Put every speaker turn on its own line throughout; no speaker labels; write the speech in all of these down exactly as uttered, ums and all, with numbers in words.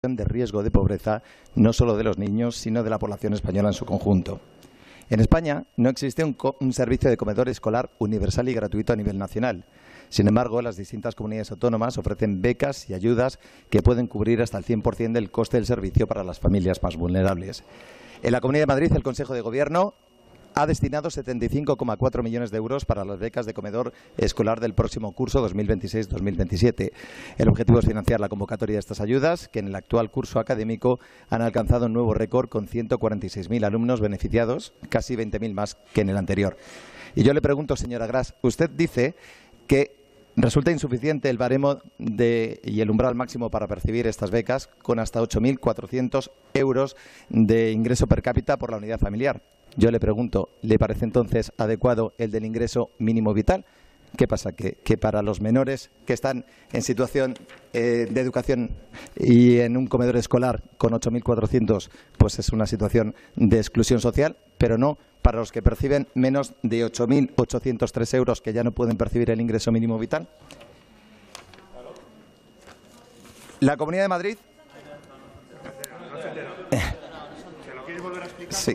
de riesgo de pobreza no solo de los niños, sino de la población española en su conjunto. En España no existe un, un servicio de comedor escolar universal y gratuito a nivel nacional. Sin embargo, las distintas comunidades autónomas ofrecen becas y ayudas que pueden cubrir hasta el cien por cien del coste del servicio para las familias más vulnerables. En la Comunidad de Madrid, el Consejo de Gobierno ha destinado setenta y cinco coma cuatro millones de euros para las becas de comedor escolar del próximo curso dos mil veintiséis dos mil veintisiete. El objetivo es financiar la convocatoria de estas ayudas, que en el actual curso académico han alcanzado un nuevo récord con ciento cuarenta y seis mil alumnos beneficiados, casi veinte mil más que en el anterior. Y yo le pregunto, señora Gras, usted dice que resulta insuficiente el baremo de, y el umbral máximo para percibir estas becas con hasta ocho mil cuatrocientos euros de ingreso per cápita por la unidad familiar. Yo le pregunto, ¿le parece entonces adecuado el del ingreso mínimo vital? ¿Qué pasa? ¿Que, que para los menores que están en situación eh, de educación y en un comedor escolar con ocho mil cuatrocientos, pues es una situación de exclusión social, pero no para los que perciben menos de ocho mil ochocientos tres euros, que ya no pueden percibir el ingreso mínimo vital? La Comunidad de Madrid... Sí.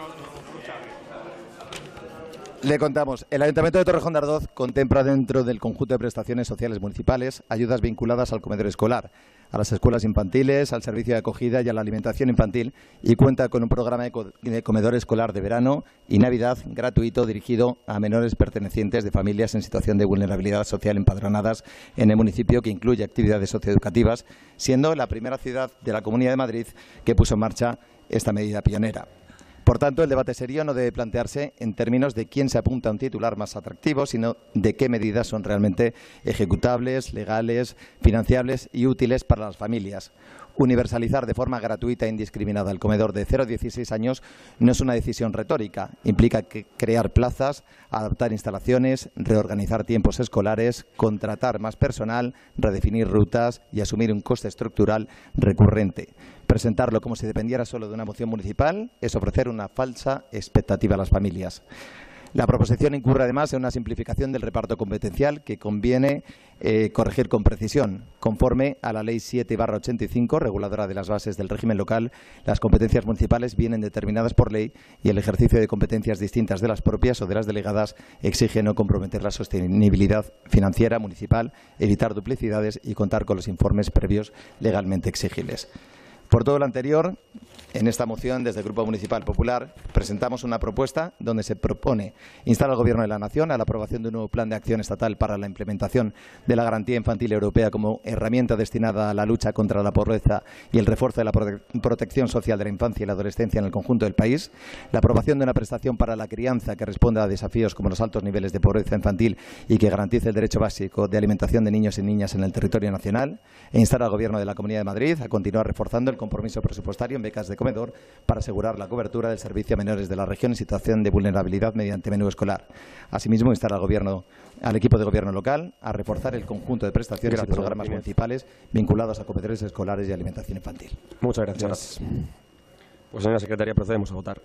Le contamos, el Ayuntamiento de Torrejón de Ardoz contempla dentro del conjunto de prestaciones sociales municipales ayudas vinculadas al comedor escolar, a las escuelas infantiles, al servicio de acogida y a la alimentación infantil, y cuenta con un programa de, co de comedor escolar de verano y Navidad gratuito dirigido a menores pertenecientes de familias en situación de vulnerabilidad social empadronadas en el municipio, que incluye actividades socioeducativas, siendo la primera ciudad de la Comunidad de Madrid que puso en marcha esta medida pionera. Por tanto, el debate serio no debe plantearse en términos de quién se apunta a un titular más atractivo, sino de qué medidas son realmente ejecutables, legales, financiables y útiles para las familias. Universalizar de forma gratuita e indiscriminada el comedor de cero a dieciséis años no es una decisión retórica. Implica que crear plazas, adaptar instalaciones, reorganizar tiempos escolares, contratar más personal, redefinir rutas y asumir un coste estructural recurrente. Presentarlo como si dependiera solo de una moción municipal es ofrecer una falsa expectativa a las familias. La proposición incurre además en una simplificación del reparto competencial que conviene eh, corregir con precisión. Conforme a la Ley siete barra ochenta y cinco, reguladora de las bases del régimen local, las competencias municipales vienen determinadas por ley y el ejercicio de competencias distintas de las propias o de las delegadas exige no comprometer la sostenibilidad financiera municipal, evitar duplicidades y contar con los informes previos legalmente exigibles. Por todo lo anterior, en esta moción, desde el Grupo Municipal Popular, presentamos una propuesta donde se propone instar al Gobierno de la Nación a la aprobación de un nuevo plan de acción estatal para la implementación de la Garantía Infantil Europea como herramienta destinada a la lucha contra la pobreza y el refuerzo de la prote protección social de la infancia y la adolescencia en el conjunto del país, la aprobación de una prestación para la crianza que responda a desafíos como los altos niveles de pobreza infantil y que garantice el derecho básico de alimentación de niños y niñas en el territorio nacional, e instar al Gobierno de la Comunidad de Madrid a continuar reforzando el compromiso presupuestario en becas de comedor para asegurar la cobertura del servicio a menores de la región en situación de vulnerabilidad mediante menú escolar. Asimismo, instar al gobierno, al equipo de gobierno local a reforzar el conjunto de prestaciones gracias, y programas municipales vinculados a comedores escolares y alimentación infantil.
Muchas gracias. Muchas gracias. Pues, señora secretaria, procedemos a votar.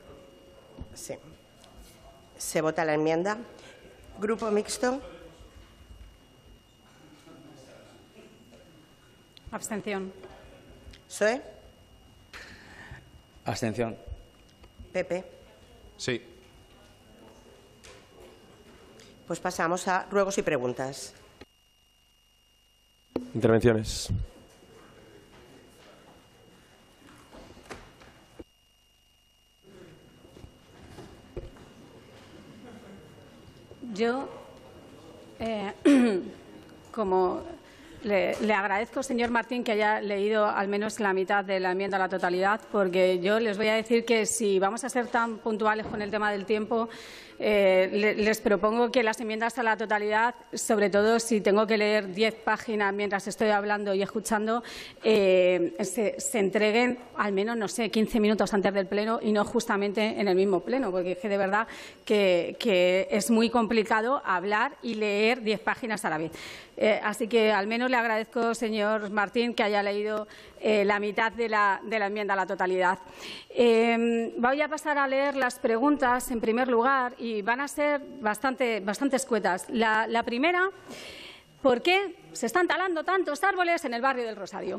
Sí. Se vota la enmienda. Grupo mixto.
Abstención.
P S O E.
Abstención.
P P.
Sí.
Pues pasamos a ruegos y preguntas.
Intervenciones.
Yo, eh, como le, le agradezco, señor Martín, que haya leído al menos la mitad de la enmienda a la totalidad, porque yo les voy a decir que si vamos a ser tan puntuales con el tema del tiempo, eh, le, les propongo que las enmiendas a la totalidad, sobre todo si tengo que leer diez páginas mientras estoy hablando y escuchando, eh, se, se entreguen al menos, no sé, quince minutos antes del pleno y no justamente en el mismo pleno, porque es que de verdad que, que es muy complicado hablar y leer diez páginas a la vez. Eh, así que al menos le agradezco, señor Martín, que haya leído eh, la mitad de la, de la enmienda a la totalidad. Eh, voy a pasar a leer las preguntas en primer lugar y van a ser bastante, bastante escuetas. La, la primera ¿por qué se están talando tantos árboles en el barrio del Rosario?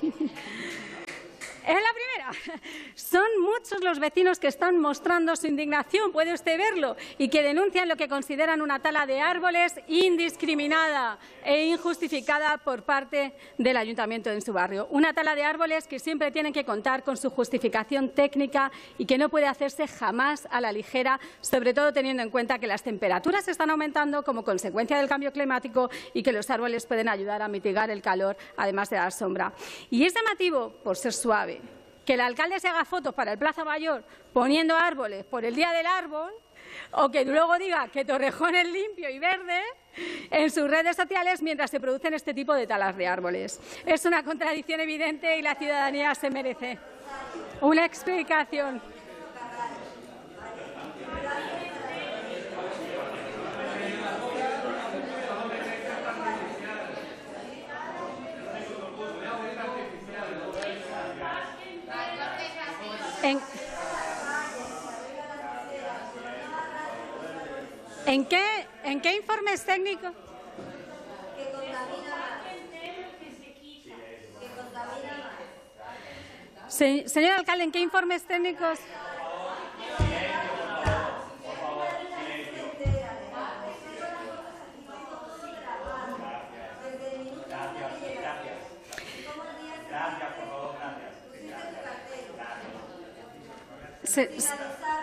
Es la primera. Son muchos los vecinos que están mostrando su indignación, puede usted verlo, y que denuncian lo que consideran una tala de árboles indiscriminada e injustificada por parte del ayuntamiento en su barrio. Una tala de árboles que siempre tienen que contar con su justificación técnica y que no puede hacerse jamás a la ligera, sobre todo teniendo en cuenta que las temperaturas están aumentando como consecuencia del cambio climático y que los árboles pueden ayudar a mitigar el calor, además de dar sombra. Y es llamativo, por ser suave, que el alcalde se haga fotos para el Plaza Mayor poniendo árboles por el Día del Árbol, o que luego diga que Torrejón es limpio y verde en sus redes sociales mientras se producen este tipo de talas de árboles. Es una contradicción evidente y la ciudadanía se merece una explicación. En, ¿En qué, ¿En qué informes técnicos? Se, señor alcalde, ¿en qué informes técnicos? Se, se,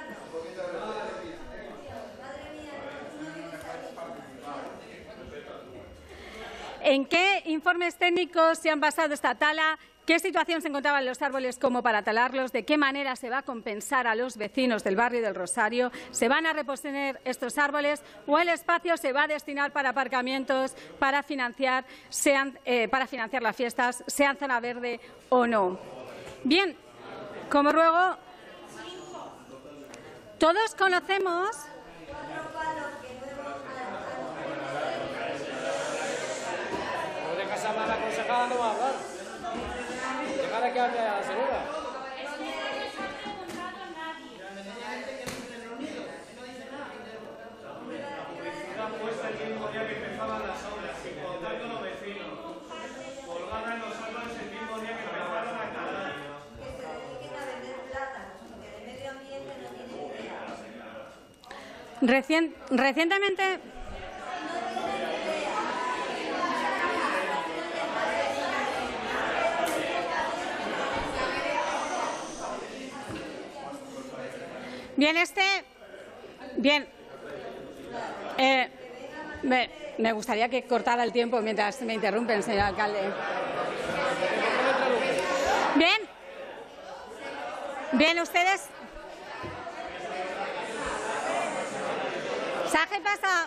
¿En qué informes técnicos se han basado esta tala? ¿Qué situación se encontraban los árboles como para talarlos? ¿De qué manera se va a compensar a los vecinos del barrio del Rosario? ¿Se van a reponer estos árboles o el espacio se va a destinar para aparcamientos, para financiar, sean, eh, para financiar las fiestas, sean zona verde o no? Bien, como ruego, todos conocemos.
La aconsejada no va a hablar. Dejar que hable a la señora.
Puesta el mismo día que empezaban las obras, sin contar con los vecinos. Colgada en los árboles el mismo día que empezaron a talar.
Que se dediquen a vender plátanos, porque de medio ambiente no tienen idea.
Recien, recientemente. Bien, este. Bien. Eh, me, me gustaría que cortara el tiempo mientras me interrumpen, señor alcalde. Bien. Bien, ustedes. ¿Sabes qué pasa?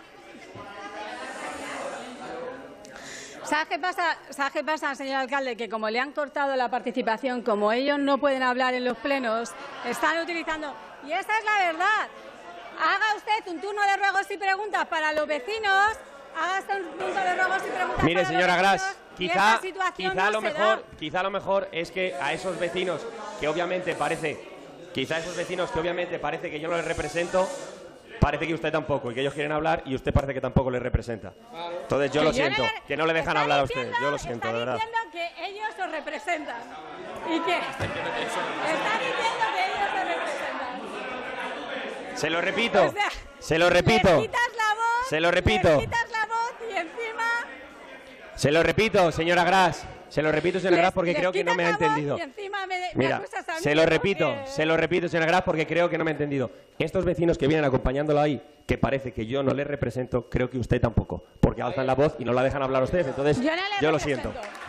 ¿Sabes qué pasa, ¿Sabes qué pasa, señor alcalde? Que como le han cortado la participación, como ellos no pueden hablar en los plenos, están utilizando. Y esa es la verdad. Haga usted un turno de ruegos y preguntas para los vecinos. Haga usted un turno de ruegos y preguntas
Mire,
para
señora
los
Gras,
vecinos.
quizá, quizá,
no
lo
se
mejor,
da.
quizá lo mejor es que a esos vecinos que obviamente parece, quizá esos vecinos que obviamente parece que yo no les represento, parece que usted tampoco, y que ellos quieren hablar y usted parece que tampoco les representa. Entonces yo
Que
lo
yo no
siento,
le-
que no le dejan
está
hablar a
diciendo-
ustedes. Yo lo siento, de
está
verdad.
diciendo que ellos os representan. ¿Y qué? Está diciendo que ellos os representan.
Se lo repito,
O sea,
se lo repito,
les quitas la voz,
se lo repito.
les quitas la voz y encima
se lo repito, señora Gras, se lo repito, señora
les-
Gras, porque
les
creo que no
quitas
me ha
la voz
entendido.
y encima me, me
Mira,
acusas a mí,
se lo
¿no?
repito,
Que-
se lo repito, señora Gras, porque creo que no me ha entendido. Estos vecinos que vienen acompañándolo ahí, que parece que yo no les represento, creo que usted tampoco, porque alzan la voz y no la dejan hablar a ustedes. Entonces,
Yo no les
yo lo
represento.
siento.